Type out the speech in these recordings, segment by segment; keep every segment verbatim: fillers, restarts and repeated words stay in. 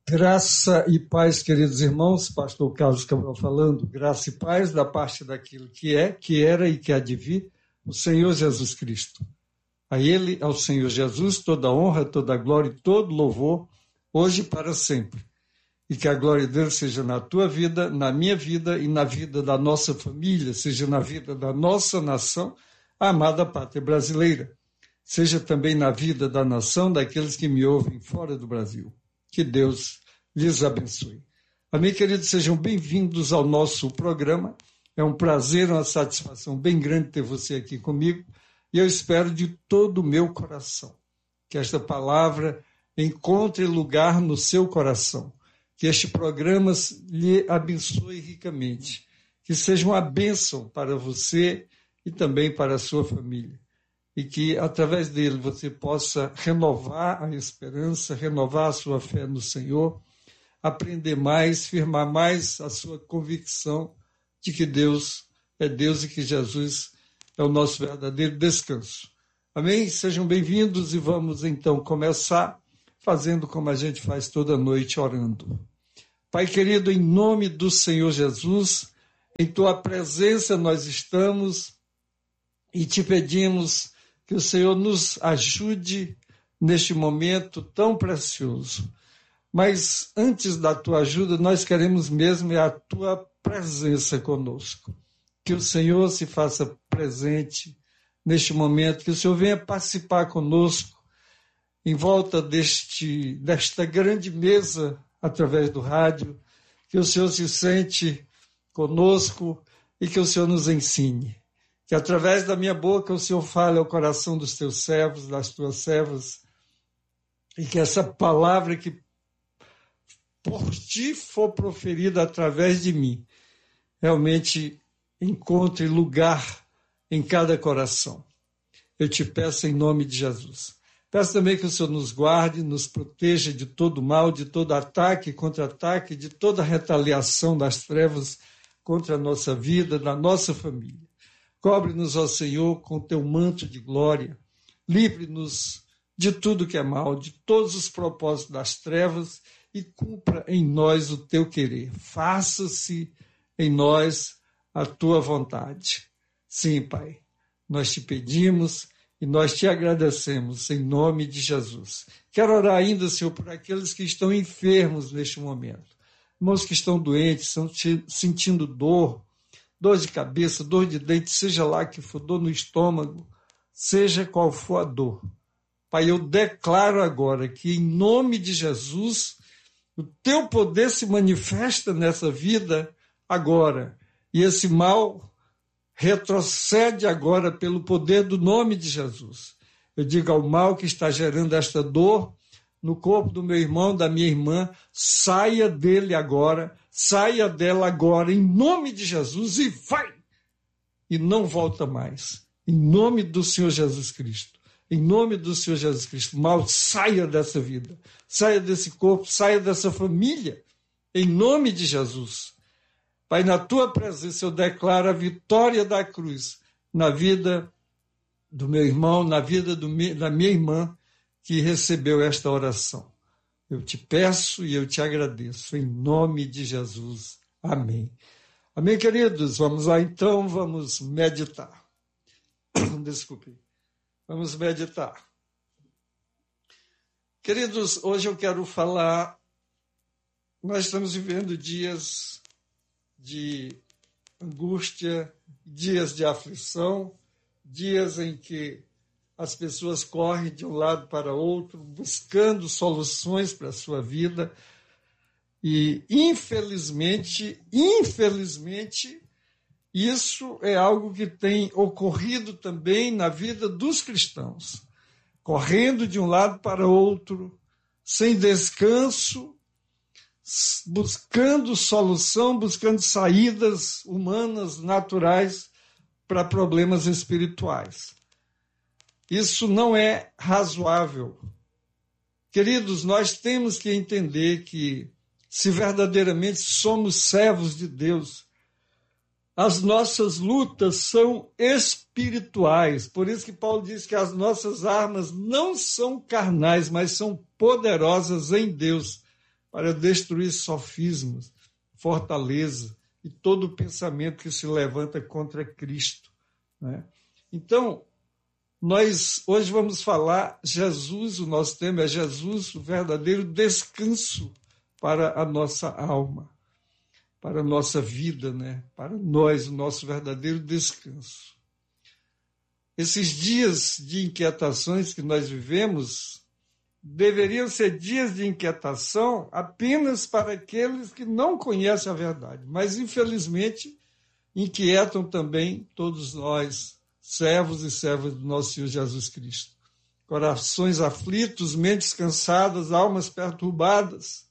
Graça e paz, queridos irmãos, pastor Carlos Cabral falando, graça e paz da parte daquilo que é, que era e que há de vir, o Senhor Jesus Cristo. A Ele, ao Senhor Jesus, toda honra, toda glória e todo louvor, hoje e para sempre. E que a glória dele seja na tua vida, na minha vida e na vida da nossa família, seja na vida da nossa nação, a amada pátria brasileira. Seja também na vida da nação daqueles que me ouvem fora do Brasil. Que Deus lhes abençoe. Amém, queridos? Sejam bem-vindos ao nosso programa. É um prazer, uma satisfação bem grande ter você aqui comigo. E eu espero de todo o meu coração que esta palavra encontre lugar no seu coração. Que este programa lhe abençoe ricamente. Que seja uma bênção para você e também para a sua família. E que, através dele, você possa renovar a esperança, renovar a sua fé no Senhor, aprender mais, firmar mais a sua convicção de que Deus é Deus e que Jesus é o nosso verdadeiro descanso. Amém? Sejam bem-vindos e vamos, então, começar fazendo como a gente faz toda noite, orando. Pai querido, em nome do Senhor Jesus, em Tua presença nós estamos e te pedimos que o Senhor nos ajude neste momento tão precioso. Mas antes da tua ajuda, nós queremos mesmo a tua presença conosco. Que o Senhor se faça presente neste momento, que o Senhor venha participar conosco em volta deste, desta grande mesa através do rádio, que o Senhor se sente conosco e que o Senhor nos ensine. Que através da minha boca o Senhor fale ao coração dos teus servos, das tuas servas, e que essa palavra que por ti for proferida através de mim, realmente encontre lugar em cada coração. Eu te peço em nome de Jesus. Peço também que o Senhor nos guarde, nos proteja de todo mal, de todo ataque, contra-ataque, de toda retaliação das trevas contra a nossa vida, da nossa família. Cobre-nos, ó Senhor, com teu manto de glória. Livre-nos de tudo que é mal, de todos os propósitos das trevas e cumpra em nós o teu querer. Faça-se em nós a tua vontade. Sim, Pai, nós te pedimos e nós te agradecemos em nome de Jesus. Quero orar ainda, Senhor, por aqueles que estão enfermos neste momento. Irmãos que estão doentes, estão sentindo dor, dor de cabeça, dor de dente, seja lá que for, dor no estômago, seja qual for a dor. Pai, eu declaro agora que, em nome de Jesus, o teu poder se manifesta nessa vida agora. E esse mal retrocede agora pelo poder do nome de Jesus. Eu digo ao mal que está gerando esta dor no corpo do meu irmão, da minha irmã, saia dele agora, saia dela agora, em nome de Jesus, e vai! E não volta mais. Em nome do Senhor Jesus Cristo. Em nome do Senhor Jesus Cristo. Mal, saia dessa vida. Saia desse corpo, saia dessa família. Em nome de Jesus. Pai, na tua presença eu declaro a vitória da cruz na vida do meu irmão, na vida do, da minha irmã, que recebeu esta oração. Eu te peço e eu te agradeço, em nome de Jesus. Amém. Amém, queridos? Vamos lá, então, vamos meditar. Desculpe. Vamos meditar. Queridos, hoje eu quero falar, nós estamos vivendo dias de angústia, dias de aflição, dias em que as pessoas correm de um lado para outro, buscando soluções para a sua vida. E, infelizmente, infelizmente, isso é algo que tem ocorrido também na vida dos cristãos. Correndo de um lado para outro, sem descanso, buscando solução, buscando saídas humanas, naturais, para problemas espirituais. Isso não é razoável. Queridos, nós temos que entender que, se verdadeiramente somos servos de Deus, as nossas lutas são espirituais. Por isso que Paulo diz que as nossas armas não são carnais, mas são poderosas em Deus para destruir sofismas, fortaleza e todo pensamento que se levanta contra Cristo, né? Então, nós hoje vamos falar Jesus, o nosso tema é Jesus, o verdadeiro descanso para a nossa alma, para a nossa vida, né? Para nós, o nosso verdadeiro descanso. Esses dias de inquietações que nós vivemos deveriam ser dias de inquietação apenas para aqueles que não conhecem a verdade, mas, infelizmente, inquietam também todos nós, servos e servas do nosso Senhor Jesus Cristo. Corações aflitos, mentes cansadas, almas perturbadas.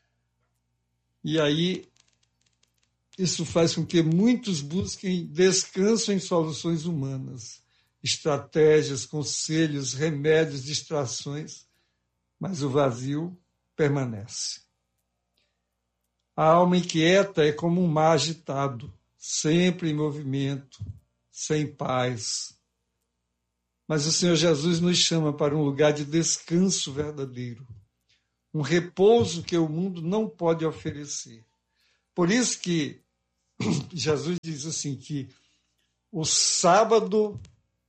E aí, isso faz com que muitos busquem descanso em soluções humanas, estratégias, conselhos, remédios, distrações, mas o vazio permanece. A alma inquieta é como um mar agitado, sempre em movimento, sem paz. Mas o Senhor Jesus nos chama para um lugar de descanso verdadeiro, um repouso que o mundo não pode oferecer. Por isso que Jesus diz assim, que o sábado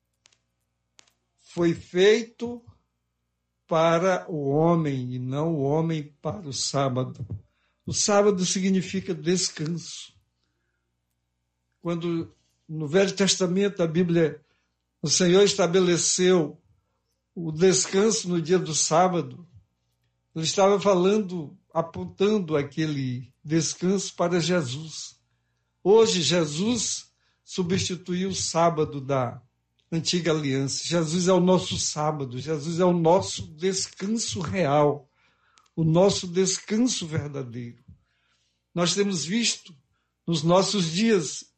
foi feito para o homem e não o homem para o sábado. O sábado significa descanso. Quando no Velho Testamento, a Bíblia, o Senhor estabeleceu o descanso no dia do sábado, ele estava falando, apontando aquele descanso para Jesus. Hoje, Jesus substituiu o sábado da antiga aliança. Jesus é o nosso sábado, Jesus é o nosso descanso real, o nosso descanso verdadeiro. Nós temos visto nos nossos dias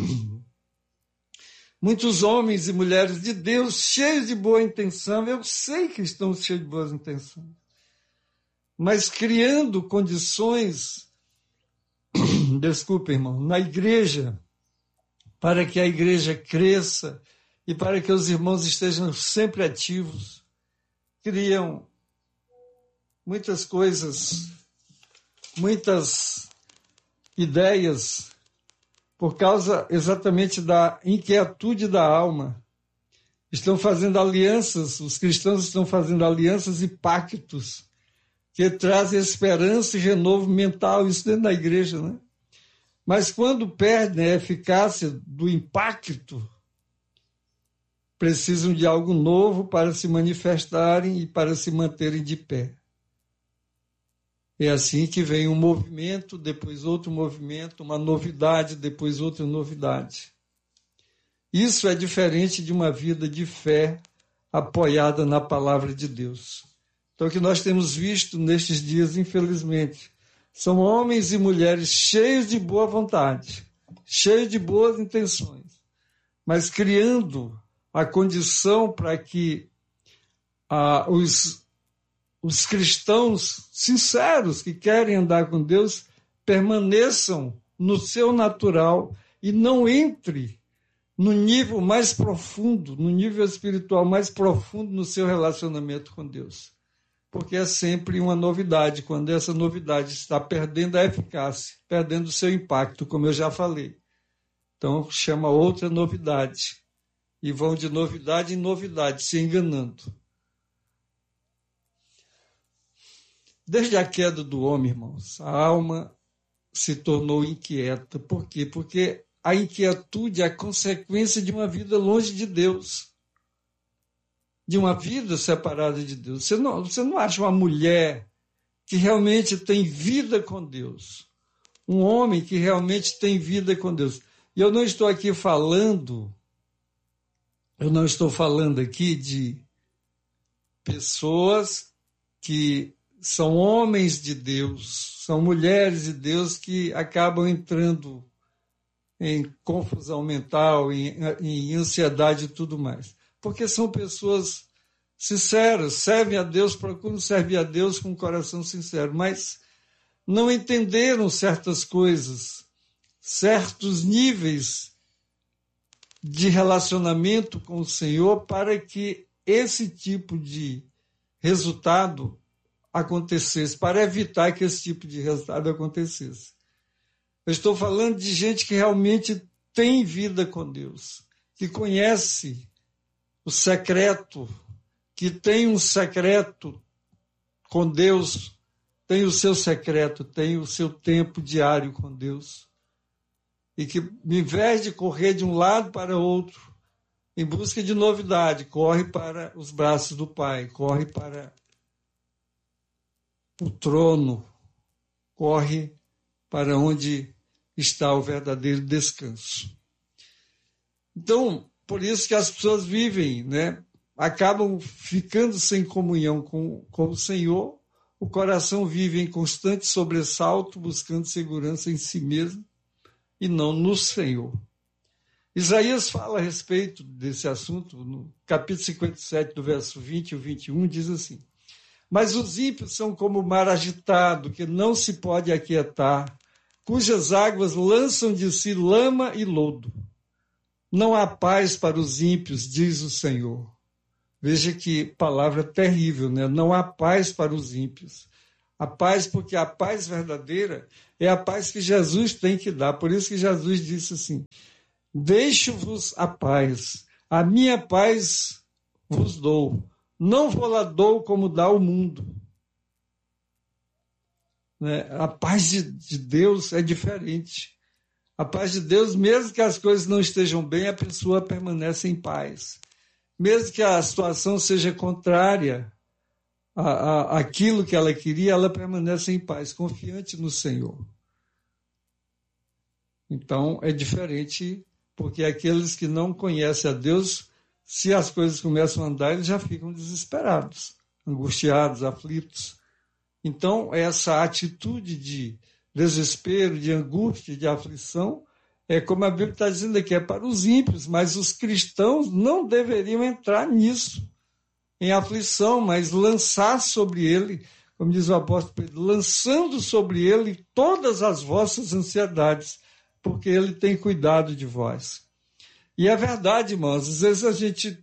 muitos homens e mulheres de Deus cheios de boa intenção, eu sei que estão cheios de boas intenções, mas criando condições, desculpa, irmão, na igreja, para que a igreja cresça e para que os irmãos estejam sempre ativos, criam muitas coisas, muitas ideias, por causa exatamente da inquietude da alma. Estão fazendo alianças, os cristãos estão fazendo alianças e pactos que trazem esperança e renovo mental, isso dentro da igreja, né? Mas quando perdem a eficácia do impacto, precisam de algo novo para se manifestarem e para se manterem de pé. É assim que vem um movimento, depois outro movimento, uma novidade, depois outra novidade. Isso é diferente de uma vida de fé apoiada na palavra de Deus. Então, o que nós temos visto nestes dias, infelizmente, são homens e mulheres cheios de boa vontade, cheios de boas intenções, mas criando a condição para que ah, os Os cristãos sinceros que querem andar com Deus permaneçam no seu natural e não entre no nível mais profundo, no nível espiritual mais profundo no seu relacionamento com Deus. Porque é sempre uma novidade, quando essa novidade está perdendo a eficácia, perdendo o seu impacto, como eu já falei. Então, chama outra novidade. E vão de novidade em novidade, se enganando. Desde a queda do homem, irmãos, a alma se tornou inquieta. Por quê? Porque a inquietude é a consequência de uma vida longe de Deus, de uma vida separada de Deus. Você não, você não acha uma mulher que realmente tem vida com Deus, um homem que realmente tem vida com Deus. E eu não estou aqui falando, eu não estou falando aqui de pessoas que são homens de Deus, são mulheres de Deus que acabam entrando em confusão mental, em, em ansiedade e tudo mais. Porque são pessoas sinceras, servem a Deus, procuram servir a Deus com um coração sincero, mas não entenderam certas coisas, certos níveis de relacionamento com o Senhor para que esse tipo de resultado acontecesse, para evitar que esse tipo de resultado acontecesse. Eu estou falando de gente que realmente tem vida com Deus, que conhece o secreto, que tem um secreto com Deus, tem o seu secreto, tem o seu tempo diário com Deus. E que, ao invés de correr de um lado para outro, em busca de novidade, corre para os braços do Pai, corre para o trono, corre para onde está o verdadeiro descanso. Então, por isso que as pessoas vivem, né? Acabam ficando sem comunhão com, com o Senhor, o coração vive em constante sobressalto, buscando segurança em si mesmo e não no Senhor. Isaías fala a respeito desse assunto, no capítulo cinquenta e sete, do verso vinte e vinte e um, diz assim: mas os ímpios são como o mar agitado, que não se pode aquietar, cujas águas lançam de si lama e lodo. Não há paz para os ímpios, diz o Senhor. Veja que palavra terrível, né? Não há paz para os ímpios. A paz, porque a paz verdadeira é a paz que Jesus tem que dar. Por isso que Jesus disse assim: deixo-vos a paz, a minha paz vos dou. Não vou lá dou como dá o mundo. Né? A paz de, de Deus é diferente. A paz de Deus, mesmo que as coisas não estejam bem, a pessoa permanece em paz. Mesmo que a situação seja contrária a, a, àquilo que ela queria, ela permanece em paz, confiante no Senhor. Então, é diferente, porque aqueles que não conhecem a Deus, se as coisas começam a andar, eles já ficam desesperados, angustiados, aflitos. Então, essa atitude de desespero, de angústia, de aflição, é como a Bíblia está dizendo aqui, é para os ímpios, mas os cristãos não deveriam entrar nisso, em aflição, mas lançar sobre ele, como diz o apóstolo Pedro, lançando sobre ele todas as vossas ansiedades, porque ele tem cuidado de vós. E é verdade, irmãos, às vezes a gente,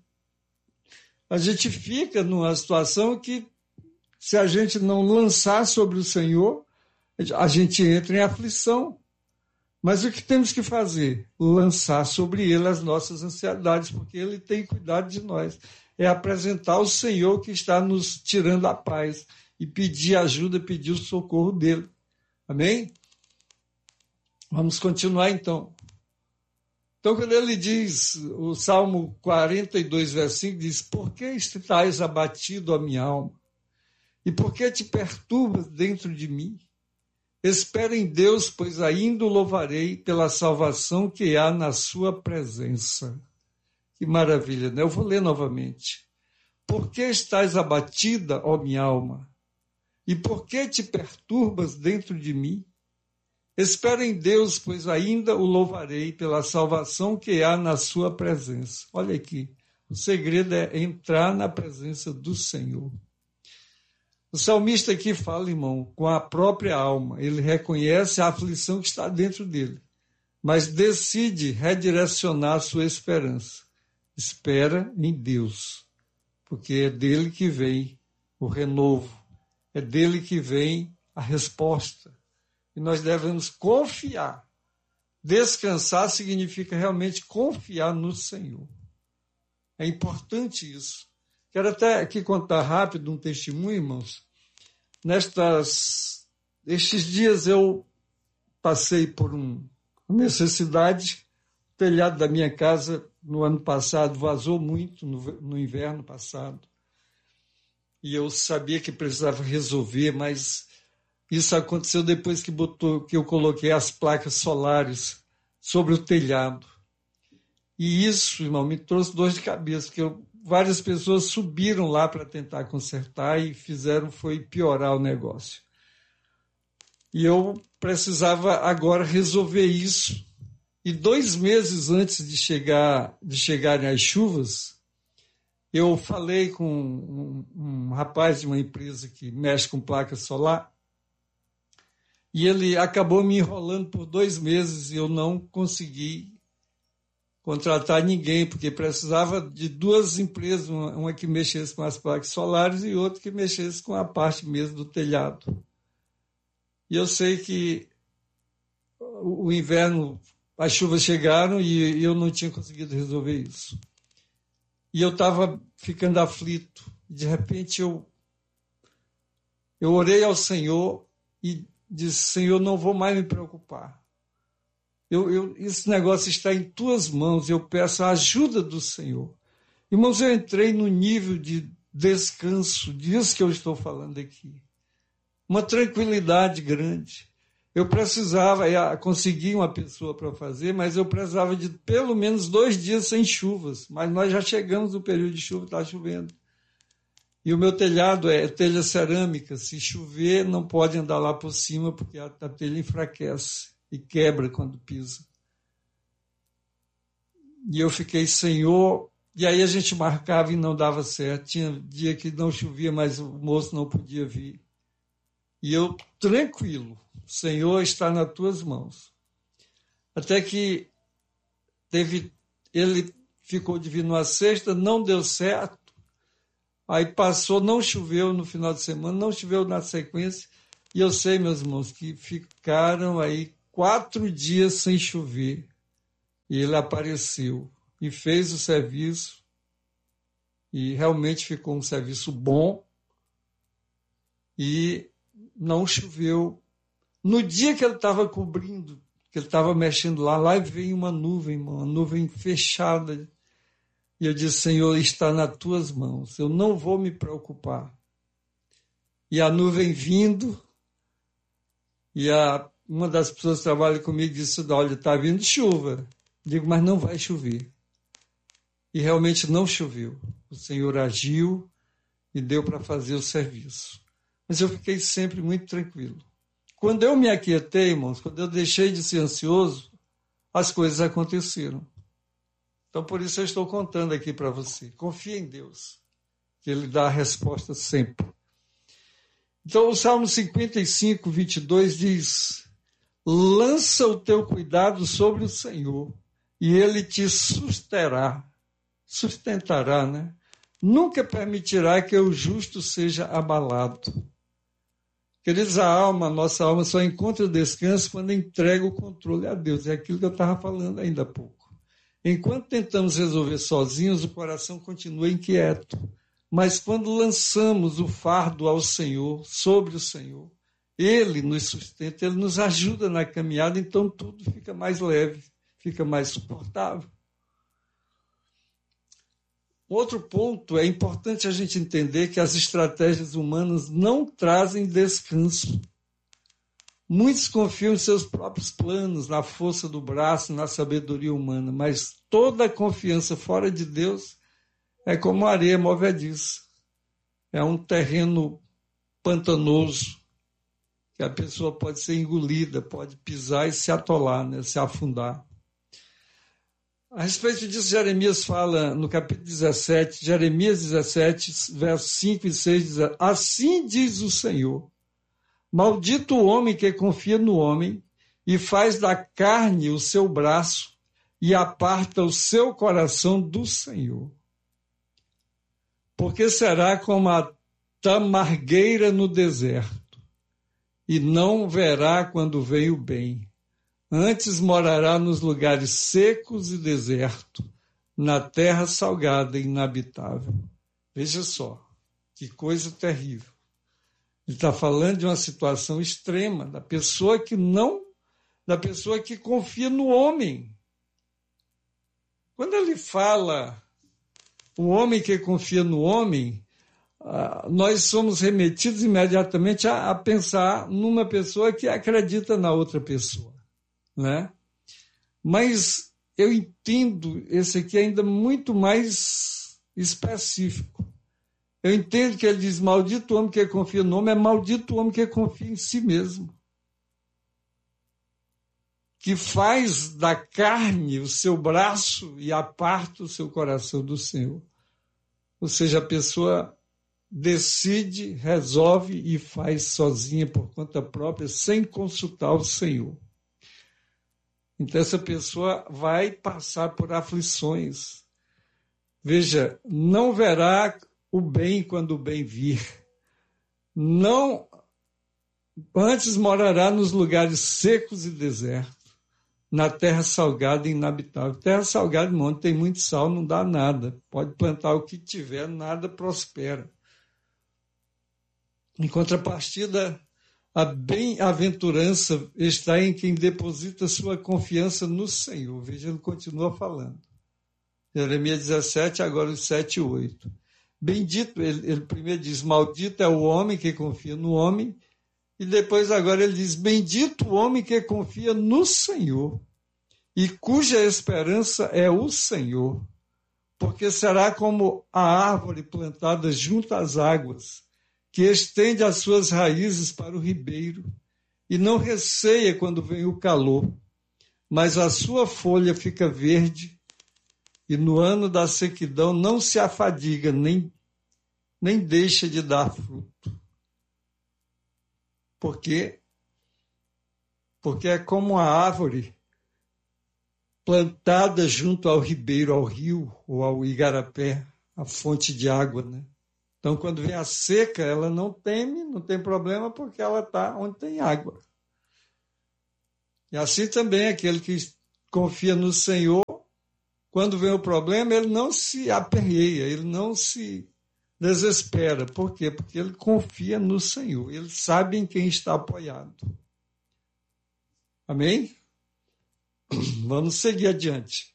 a gente fica numa situação que, se a gente não lançar sobre o Senhor, a gente entra em aflição. Mas o que temos que fazer? Lançar sobre ele as nossas ansiedades, porque ele tem cuidado de nós. É apresentar o Senhor que está nos tirando a paz e pedir ajuda, pedir o socorro dele. Amém? Vamos continuar então. Então, quando ele diz, o Salmo quarenta e dois, verso cinco, diz: por que estás abatido, a minha alma? E por que te perturbas dentro de mim? Espera em Deus, pois ainda o louvarei pela salvação que há na sua presença. Que maravilha, né? Eu vou ler novamente. Por que estás abatida, ó minha alma? E por que te perturbas dentro de mim? Espera em Deus, pois ainda o louvarei pela salvação que há na sua presença. Olha aqui, o segredo é entrar na presença do Senhor. O salmista aqui fala, irmão, com a própria alma. Ele reconhece a aflição que está dentro dele, mas decide redirecionar a sua esperança. Espera em Deus, porque é dele que vem o renovo, é dele que vem a resposta. E nós devemos confiar. Descansar significa realmente confiar no Senhor. É importante isso. Quero até aqui contar rápido um testemunho, irmãos. Nestas, estes dias eu passei por um, uma necessidade. O telhado da minha casa, no ano passado, vazou muito, no, no inverno passado. E eu sabia que precisava resolver, mas isso aconteceu depois que, botou, que eu coloquei as placas solares sobre o telhado. E isso, irmão, me trouxe dor de cabeça, porque eu, várias pessoas subiram lá para tentar consertar e fizeram foi piorar o negócio. E eu precisava agora resolver isso. E dois meses antes de, chegar, de chegarem as chuvas, eu falei com um, um rapaz de uma empresa que mexe com placa solar, e ele acabou me enrolando por dois meses e eu não consegui contratar ninguém, porque precisava de duas empresas, uma, uma que mexesse com as placas solares e outra que mexesse com a parte mesmo do telhado. E eu sei que o, o inverno, as chuvas chegaram e eu não tinha conseguido resolver isso. E eu estava ficando aflito. De repente eu, eu orei ao Senhor e disse, Senhor, não vou mais me preocupar. Eu, eu, esse negócio está em tuas mãos, eu peço a ajuda do Senhor. Irmãos, eu entrei no nível de descanso, disso que eu estou falando aqui. Uma tranquilidade grande. Eu precisava, consegui uma pessoa para fazer, mas eu precisava de pelo menos dois dias sem chuvas. Mas nós já chegamos no período de chuva, está chovendo. E o meu telhado é telha cerâmica. Se chover, não pode andar lá por cima, porque a, a telha enfraquece e quebra quando pisa. E eu fiquei, Senhor... E aí a gente marcava e não dava certo. Tinha dia que não chovia, mas o moço não podia vir. E eu, tranquilo, Senhor, está nas tuas mãos. Até que teve, ele ficou de vir numa sexta, não deu certo. Aí passou, não choveu no final de semana, não choveu na sequência. E eu sei, meus irmãos, que ficaram aí quatro dias sem chover. E ele apareceu e fez o serviço. E realmente ficou um serviço bom. E não choveu. No dia que ele estava cobrindo, que ele estava mexendo lá, lá veio uma nuvem, uma nuvem fechada. E eu disse, Senhor, está nas tuas mãos, eu não vou me preocupar. E a nuvem vindo, e a, uma das pessoas que trabalha comigo disse, olha, está vindo chuva. Digo, mas não vai chover. E realmente não choveu. O Senhor agiu e deu para fazer o serviço. Mas eu fiquei sempre muito tranquilo. Quando eu me aquietei, irmãos, quando eu deixei de ser ansioso, as coisas aconteceram. Então, por isso eu estou contando aqui para você. Confia em Deus, que Ele dá a resposta sempre. Então, o Salmo cinquenta e cinco, vinte e dois diz, lança o teu cuidado sobre o Senhor, e Ele te susterá, sustentará, né? Nunca permitirá que o justo seja abalado. Queridos, a alma, a nossa alma só encontra descanso quando entrega o controle a Deus. É aquilo que eu estava falando ainda há pouco. Enquanto tentamos resolver sozinhos, o coração continua inquieto. Mas quando lançamos o fardo ao Senhor, sobre o Senhor, Ele nos sustenta, Ele nos ajuda na caminhada, então tudo fica mais leve, fica mais suportável. Outro ponto, é importante a gente entender que as estratégias humanas não trazem descanso. Muitos confiam em seus próprios planos, na força do braço, na sabedoria humana, mas toda confiança fora de Deus é como areia movediça. É um terreno pantanoso, que a pessoa pode ser engolida, pode pisar e se atolar, né, se afundar. A respeito disso, Jeremias fala no capítulo dezessete, Jeremias dezessete, versos cinco e seis, diz, assim diz o Senhor, maldito o homem que confia no homem e faz da carne o seu braço e aparta o seu coração do Senhor. Porque será como a tamargueira no deserto e não verá quando vem o bem. Antes morará nos lugares secos e desertos, na terra salgada e inabitável. Veja só, que coisa terrível. Ele está falando de uma situação extrema, da pessoa que não, da pessoa que confia no homem. Quando ele fala o homem que confia no homem, nós somos remetidos imediatamente a, a pensar numa pessoa que acredita na outra pessoa. Né? Mas eu entendo esse aqui ainda muito mais específico. Eu entendo que ele diz, maldito o homem que confia no homem, é maldito o homem que confia em si mesmo. Que faz da carne o seu braço e aparta o seu coração do Senhor. Ou seja, a pessoa decide, resolve e faz sozinha por conta própria, sem consultar o Senhor. Então, essa pessoa vai passar por aflições. Veja, não verá o bem quando o bem vir. Não, antes morará nos lugares secos e desertos, na terra salgada e inabitável. Terra salgada, onde tem muito sal, não dá nada. Pode plantar o que tiver, nada prospera. Em contrapartida, a bem-aventurança está em quem deposita sua confiança no Senhor. Veja, ele continua falando. Jeremias dezessete, agora os sete e oito. Bendito, ele, ele primeiro diz, maldito é o homem que confia no homem, e depois agora ele diz, bendito o homem que confia no Senhor, e cuja esperança é o Senhor, porque será como a árvore plantada junto às águas, que estende as suas raízes para o ribeiro, e não receia quando vem o calor, mas a sua folha fica verde, e no ano da sequidão não se afadiga, nem, nem deixa de dar fruto. Por quê? Porque é como a árvore plantada junto ao ribeiro, ao rio ou ao igarapé, a fonte de água, né? Então, quando vem a seca, ela não teme, não tem problema, porque ela está onde tem água. E assim também aquele que confia no Senhor, quando vem o problema, ele não se aperreia, ele não se desespera. Por quê? Porque ele confia no Senhor, ele sabe em quem está apoiado. Amém? Vamos seguir adiante.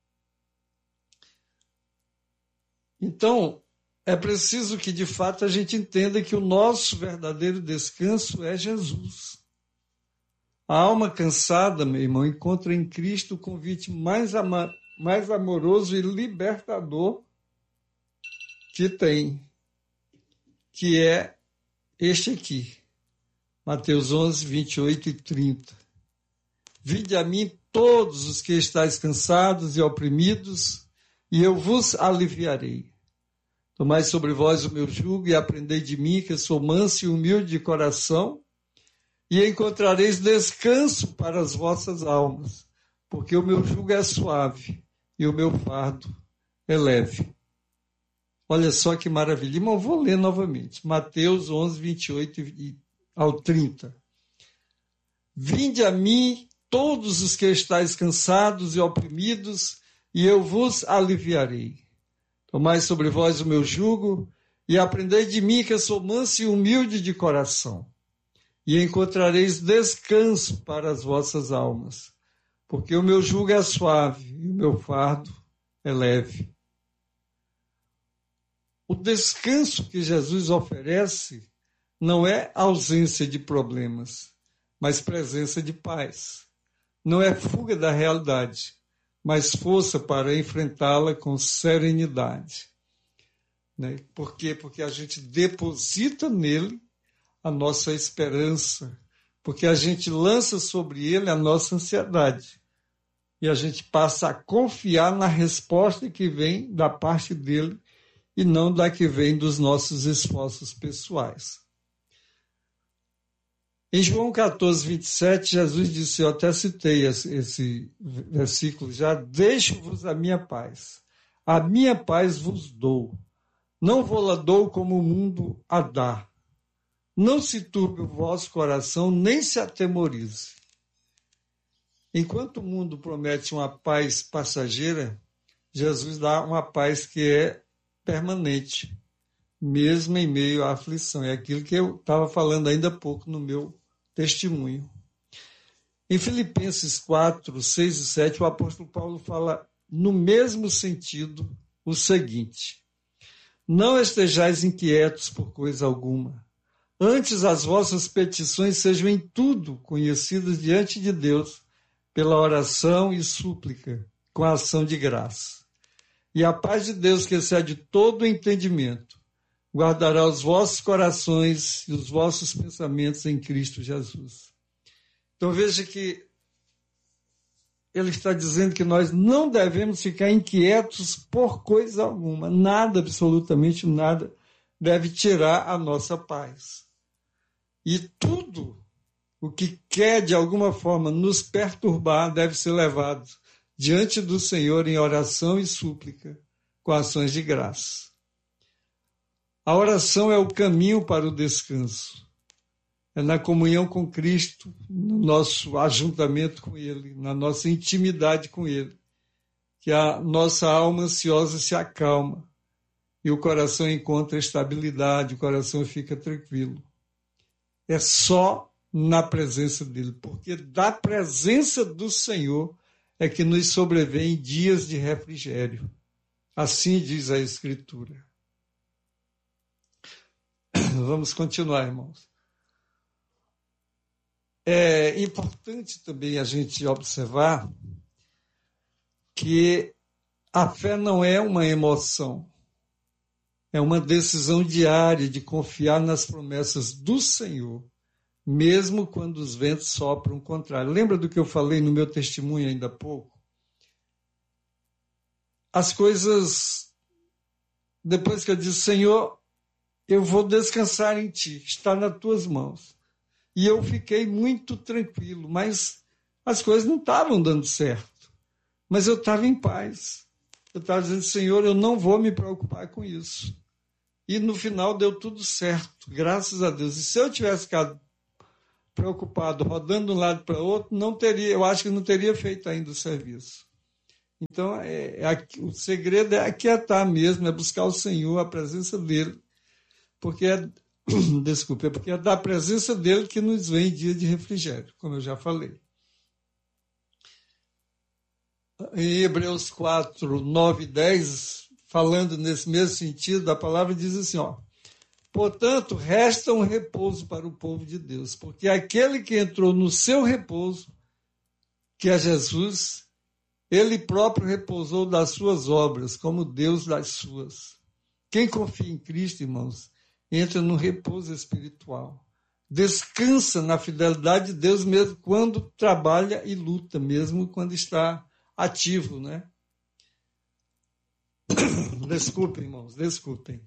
Então, é preciso que, de fato, a gente entenda que o nosso verdadeiro descanso é Jesus. A alma cansada, meu irmão, encontra em Cristo o convite mais, ama- mais amoroso e libertador que tem, que é este aqui, Mateus onze, vinte e oito e trinta. Vinde a mim todos os que estáis cansados e oprimidos, e eu vos aliviarei. Tomai sobre vós o meu jugo e aprendei de mim, que sou manso e humilde de coração, e encontrareis descanso para as vossas almas, porque o meu jugo é suave e o meu fardo é leve. Olha só que maravilha. Mas eu vou ler novamente. Mateus onze, vinte e oito ao trinta. Vinde a mim todos os que estáis cansados e oprimidos, e eu vos aliviarei. Tomai sobre vós o meu jugo e aprendei de mim, que sou manso e humilde de coração, e encontrareis descanso para as vossas almas, porque o meu jugo é suave e o meu fardo é leve. O descanso que Jesus oferece não é ausência de problemas, mas presença de paz. Não é fuga da realidade, mas força para enfrentá-la com serenidade. Né? Por quê? Porque a gente deposita nele a nossa esperança, porque a gente lança sobre ele a nossa ansiedade. E a gente passa a confiar na resposta que vem da parte dele e não da que vem dos nossos esforços pessoais. Em João catorze, vinte e sete, Jesus disse, eu até citei esse, esse versículo já, deixo-vos a minha paz, a minha paz vos dou, não vou-la dou como o mundo a dá. Não se turbe o vosso coração, nem se atemorize. Enquanto o mundo promete uma paz passageira, Jesus dá uma paz que é permanente, mesmo em meio à aflição. É aquilo que eu estava falando ainda há pouco no meu testemunho. Em Filipenses quatro, seis e sete, o apóstolo Paulo fala no mesmo sentido o seguinte: não estejais inquietos por coisa alguma, antes as vossas petições sejam em tudo conhecidas diante de Deus pela oração e súplica, com a ação de graça. E a paz de Deus, que excede todo o entendimento, guardará os vossos corações e os vossos pensamentos em Cristo Jesus. Então veja que ele está dizendo que nós não devemos ficar inquietos por coisa alguma. Nada, absolutamente nada, deve tirar a nossa paz. E tudo o que quer, de alguma forma, nos perturbar deve ser levado diante do Senhor em oração e súplica, com ações de graça. A oração é o caminho para o descanso. É na comunhão com Cristo, no nosso ajuntamento com Ele, na nossa intimidade com Ele, que a nossa alma ansiosa se acalma e o coração encontra estabilidade, o coração fica tranquilo. É só na presença dele, porque da presença do Senhor é que nos sobrevêm dias de refrigério. Assim diz a Escritura. Vamos continuar, irmãos. É importante também a gente observar que a fé não é uma emoção, é uma decisão diária de confiar nas promessas do Senhor, mesmo quando os ventos sopram o contrário. Lembra do que eu falei no meu testemunho ainda há pouco? As coisas, depois que eu disse, Senhor, eu vou descansar em Ti, está nas Tuas mãos. E eu fiquei muito tranquilo, mas as coisas não estavam dando certo. Mas eu estava em paz. Eu estava dizendo, Senhor, eu não vou me preocupar com isso. E no final deu tudo certo, graças a Deus. E se eu tivesse ficado preocupado, rodando de um lado para o outro, não teria, eu acho que não teria feito ainda o serviço. Então, é, é, o segredo é aquietar mesmo, é buscar o Senhor, a presença dele, porque é, desculpe, é porque é da presença dele que nos vem dia de refrigério, como eu já falei. Em Hebreus quatro, nove e dez, falando nesse mesmo sentido, a palavra diz assim, ó, portanto, resta um repouso para o povo de Deus, porque aquele que entrou no seu repouso, que é Jesus, ele próprio repousou das suas obras, como Deus das suas. Quem confia em Cristo, irmãos, entra no repouso espiritual. Descansa na fidelidade de Deus mesmo quando trabalha e luta, mesmo quando está ativo, né? Desculpem, irmãos, desculpem.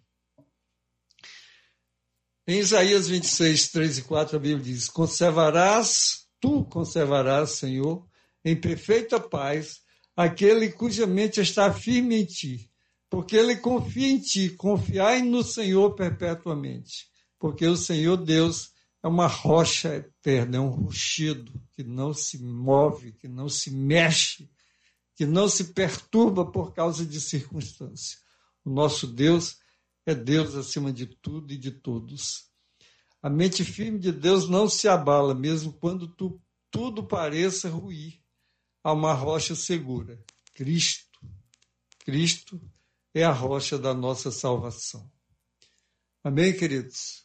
Em Isaías vinte e seis, três e quatro, a Bíblia diz, conservarás, tu conservarás, Senhor, em perfeita paz, aquele cuja mente está firme em ti, porque ele confia em ti, confiai no Senhor perpetuamente, porque o Senhor Deus é uma rocha eterna, é um rochedo que não se move, que não se mexe, que não se perturba por causa de circunstância. O nosso Deus é Deus acima de tudo e de todos. A mente firme de Deus não se abala, mesmo quando tu, tudo pareça ruir. Há uma rocha segura, Cristo. Cristo é a rocha da nossa salvação. Amém, queridos?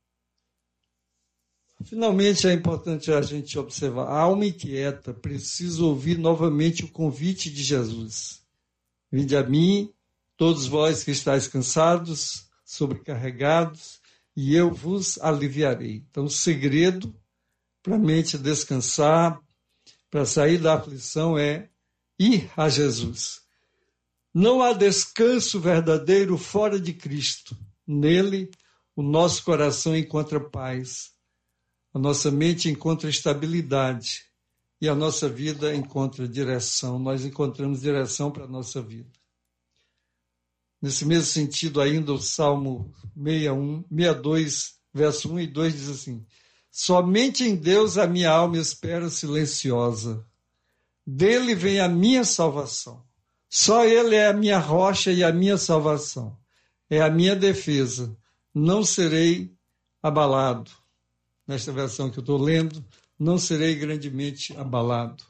Finalmente, é importante a gente observar. A alma inquieta precisa ouvir novamente o convite de Jesus. Vinde a mim, todos vós que estáis cansados, sobrecarregados, e eu vos aliviarei. Então, o segredo para a mente descansar, para sair da aflição, é ir a Jesus. Não há descanso verdadeiro fora de Cristo. Nele, o nosso coração encontra paz, a nossa mente encontra estabilidade e a nossa vida encontra direção. Nós encontramos direção para a nossa vida. Nesse mesmo sentido, ainda o Salmo sessenta e um, sessenta e dois, verso um e dois diz assim, somente em Deus a minha alma espera silenciosa. Dele vem a minha salvação. Só Ele é a minha rocha e a minha salvação. É a minha defesa. Não serei abalado. Nesta versão que eu estou lendo, não serei grandemente abalado.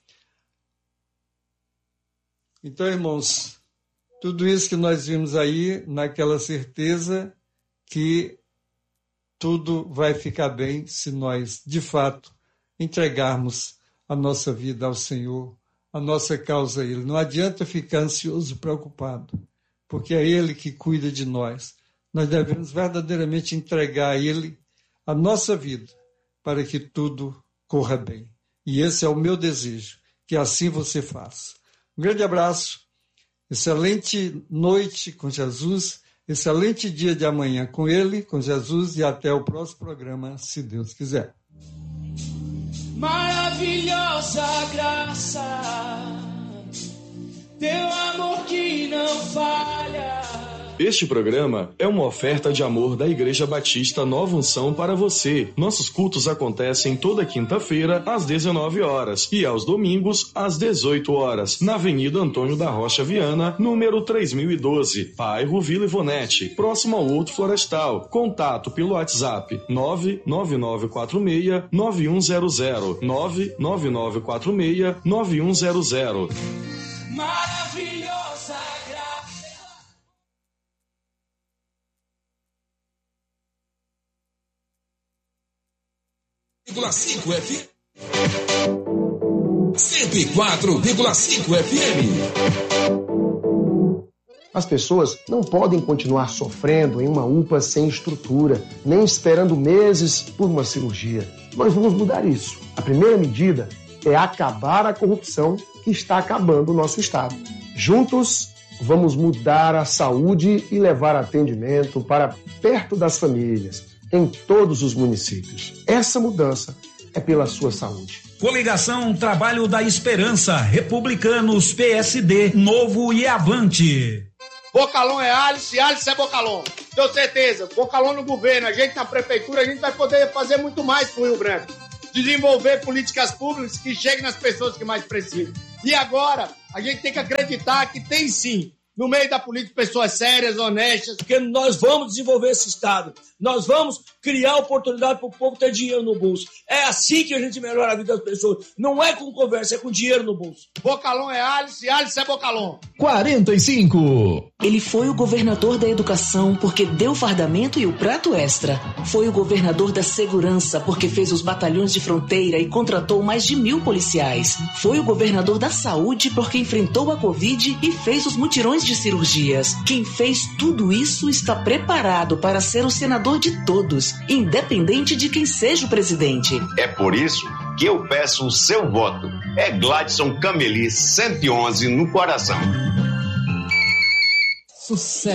Então, irmãos, tudo isso que nós vimos aí, naquela certeza que tudo vai ficar bem se nós, de fato, entregarmos a nossa vida ao Senhor, a nossa causa a Ele. Não adianta ficar ansioso, preocupado, porque é Ele que cuida de nós. Nós devemos verdadeiramente entregar a Ele a nossa vida para que tudo corra bem. E esse é o meu desejo, que assim você faça. Um grande abraço, excelente noite com Jesus, excelente dia de amanhã com Ele, com Jesus, e até o próximo programa, se Deus quiser. Maravilhosa graça, teu amor que não falha. Este programa é uma oferta de amor da Igreja Batista Nova Unção para você. Nossos cultos acontecem toda quinta-feira, às dezenove horas, e aos domingos, às dezoito horas, na Avenida Antônio da Rocha Viana, número três mil e doze, bairro Vila Ivonete, próximo ao Horto Florestal. Contato pelo WhatsApp nove nove nove quatro seis nove um zero zero, nove nove nove quatro seis nove um zero zero. Maravilhosa graça. cinco F cento e quatro vírgula cinco F M. As pessoas não podem continuar sofrendo em uma U P A sem estrutura, nem esperando meses por uma cirurgia. Nós vamos mudar isso. A primeira medida é acabar a corrupção que está acabando o nosso Estado. Juntos, vamos mudar a saúde e levar atendimento para perto das famílias, em todos os municípios. Essa mudança é pela sua saúde. Coligação Trabalho da Esperança, Republicanos, P S D, Novo e Avante. Bocalhão é Alice, Alice é Bocalhão. Tenho certeza, Bocalhão no governo, a gente na prefeitura, a gente vai poder fazer muito mais pro Rio Branco. Desenvolver políticas públicas que cheguem nas pessoas que mais precisam. E agora, a gente tem que acreditar que tem sim, no meio da política, pessoas sérias, honestas, porque nós vamos desenvolver esse Estado. Nós vamos criar oportunidade para o povo ter dinheiro no bolso. É assim que a gente melhora a vida das pessoas. Não é com conversa, é com dinheiro no bolso. Bocalhão é Alice, Alice é Bocalhão. quarenta e cinco. Ele foi o governador da educação porque deu fardamento e o prato extra. Foi o governador da segurança porque fez os batalhões de fronteira e contratou mais de mil policiais. Foi o governador da saúde porque enfrentou a Covid e fez os mutirões de cirurgias. Quem fez tudo isso está preparado para ser o senador de todos, independente de quem seja o presidente. É por isso que eu peço o seu voto. É Gladson Cameli, cento e onze no coração. Sucesso.